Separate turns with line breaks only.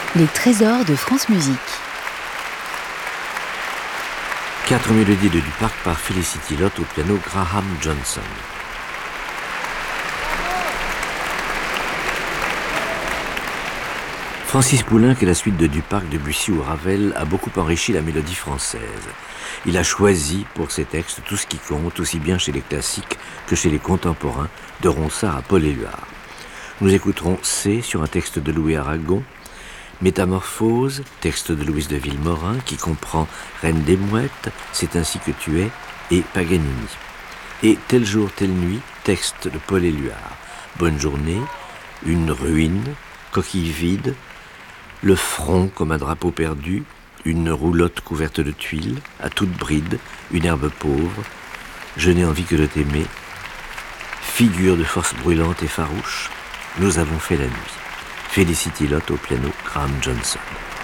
Les trésors de France Musique.
4 mélodies de Duparc par Felicity Lott au piano Graham Johnson. Francis Poulenc et la suite de Duparc, Debussy ou Ravel a beaucoup enrichi la mélodie française. Il a choisi pour ses textes tout ce qui compte, aussi bien chez les classiques que chez les contemporains, de Ronsard à Paul Éluard. Nous écouterons C sur un texte de Louis Aragon, Métamorphose, texte de Louise de Villemorin, qui comprend Reine des Mouettes, C'est ainsi que tu es, et Paganini. Et Tel jour, telle nuit, texte de Paul Éluard. Bonne journée, Une ruine, Coquille vide, Le front comme un drapeau perdu, Une roulotte couverte de tuiles, À toute bride, Une herbe pauvre, Je n'ai envie que de t'aimer, Figure de force brûlante et farouche, Nous avons fait la nuit. Felicity Lott au piano, Graham Johnson.